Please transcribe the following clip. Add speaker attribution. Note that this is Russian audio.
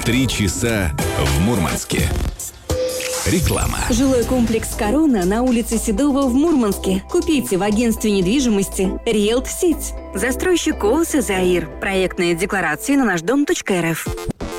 Speaker 1: 3 часа в Мурманске. Реклама.
Speaker 2: Жилой комплекс «Корона» на улице Седова в Мурманске. Купите в агентстве недвижимости «Риэлт Сеть». Застройщик ООО «Заир». Проектные декларации на нашдом.рф.